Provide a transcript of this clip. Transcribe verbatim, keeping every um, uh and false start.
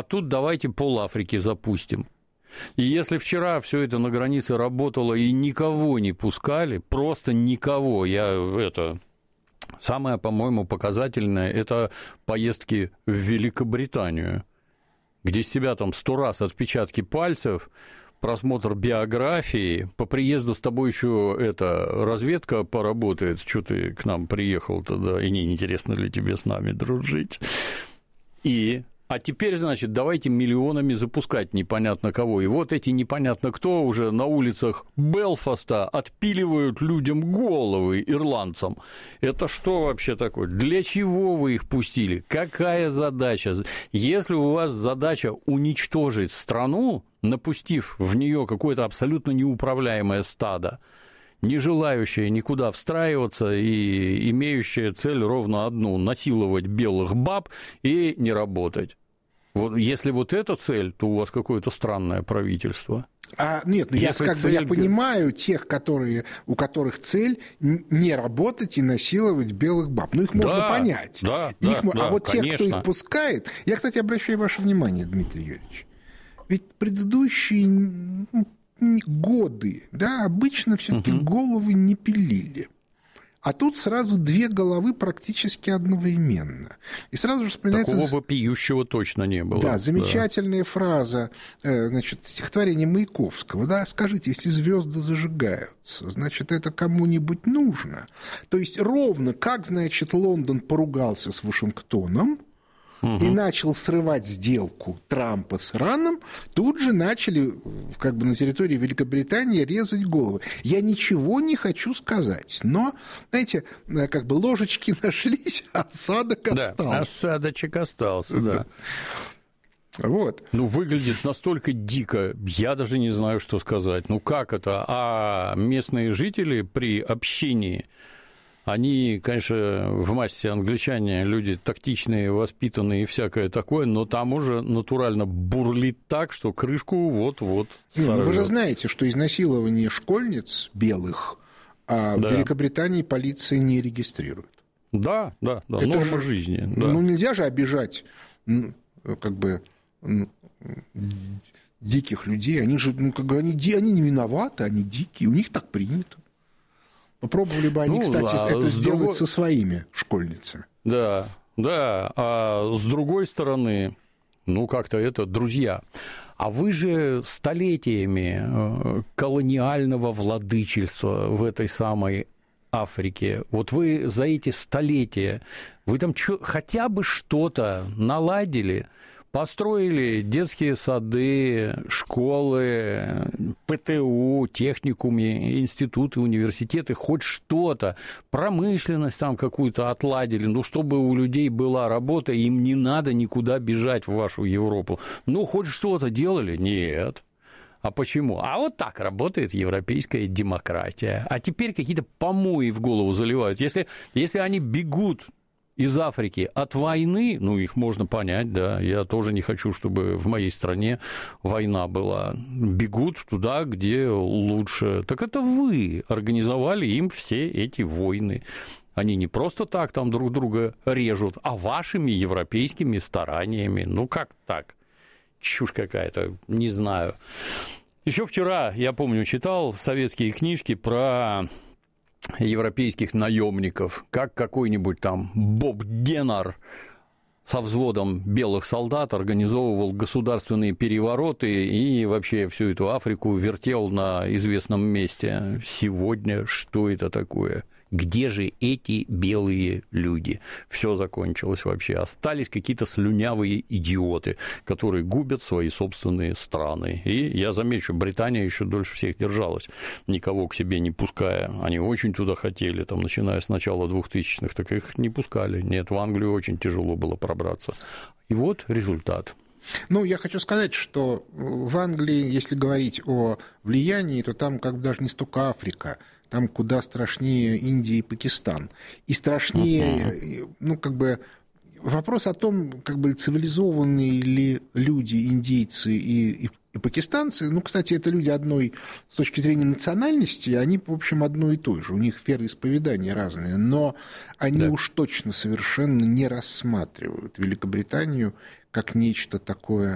тут давайте пол-Африки запустим. И если вчера все это на границе работало и никого не пускали, просто никого, я это... Самое, по-моему, показательное – это поездки в Великобританию, где с тебя там сто раз отпечатки пальцев, просмотр биографии, по приезду с тобой еще эта разведка поработает, что ты к нам приехал тогда, и не интересно ли тебе с нами дружить. И... А теперь, значит, давайте миллионами запускать непонятно кого. И вот эти непонятно кто уже на улицах Белфаста отпиливают людям головы, ирландцам. Это что вообще такое? Для чего вы их пустили? Какая задача? Если у вас задача уничтожить страну, напустив в нее какое-то абсолютно неуправляемое стадо, не желающая никуда встраиваться и имеющая цель ровно одну – насиловать белых баб и не работать. Вот, если вот эта цель, то у вас какое-то странное правительство. А, нет, ну я, как цель... бы, я понимаю тех, которые, у которых цель не работать и насиловать белых баб. Ну, их да, можно понять. Да, их, да, а да, вот конечно. тех, кто их пускает... Я, кстати, обращаю ваше внимание, Дмитрий Юрьевич, ведь предыдущие годы, да, обычно все-таки угу. головы не пилили. А тут сразу две головы практически одновременно. И сразу же вспоминается... Такого вопиющего точно не было. Да, замечательная да. фраза, значит, стихотворение Маяковского. Да, скажите, если звезды зажигаются, значит, это кому-нибудь нужно. То есть ровно как, значит, Лондон поругался с Вашингтоном, угу. и начал срывать сделку Трампа с Ираном, тут же начали как бы на территории Великобритании резать головы. Я ничего не хочу сказать, но, знаете, как бы ложечки нашлись, а осадок остался. Да, осадочек остался, да. Вот. Ну, выглядит настолько дико, я даже не знаю, что сказать. Ну, как это? А местные жители при общении... Они, конечно, в массе англичане, люди тактичные, воспитанные и всякое такое, но там уже натурально бурлит так, что крышку вот-вот сорвёт. Ну, вы же знаете, что изнасилование школьниц белых а да. в Великобритании полиция не регистрирует. Да, да, да, это норма же, жизни. Да. Ну, нельзя же обижать, как бы, диких людей. Они же, ну, как бы, они, они не виноваты, они дикие, у них так принято. Попробовали бы они, ну, кстати, а это сделать другой... со своими школьницами. Да, да. А с другой стороны, ну, как-то это друзья. А вы же столетиями колониального владычества в этой самой Африке, вот вы за эти столетия, вы там чё, хотя бы что-то наладили? Построили детские сады, школы, ПТУ, техникумы, институты, университеты, хоть что-то, промышленность там какую-то отладили, ну, чтобы у людей была работа, им не надо никуда бежать в вашу Европу. Ну, хоть что-то делали? Нет. А почему? А вот так работает европейская демократия. А теперь какие-то помои в голову заливают. Если, если они бегут из Африки от войны, ну, их можно понять, да, я тоже не хочу, чтобы в моей стране война была. Бегут туда, где лучше. Так это вы организовали им все эти войны. Они не просто так там друг друга режут, а вашими европейскими стараниями. Ну, как так? Чушь какая-то, не знаю. Еще вчера, я помню, читал советские книжки про европейских наемников, как какой-нибудь там Боб Деннер со взводом белых солдат организовывал государственные перевороты и вообще всю эту Африку вертел на известном месте. Сегодня что это такое? Где же эти белые люди? Все закончилось вообще. Остались какие-то слюнявые идиоты, которые губят свои собственные страны. И я замечу, Британия еще дольше всех держалась, никого к себе не пуская. Они очень туда хотели, там, начиная с начала двухтысячных, так их не пускали. Нет, в Англию очень тяжело было пробраться. И вот результат. Ну, я хочу сказать, что в Англии, если говорить о влиянии, то там как бы даже не столько Африка, там куда страшнее Индия и Пакистан. И страшнее, uh-huh. ну, как бы, вопрос о том, как бы, цивилизованные ли люди, индейцы и, и, и пакистанцы, ну, кстати, это люди одной, с точки зрения национальности, они, в общем, одно и то же, у них вероисповедания разные, но они да. уж точно совершенно не рассматривают Великобританию как нечто такое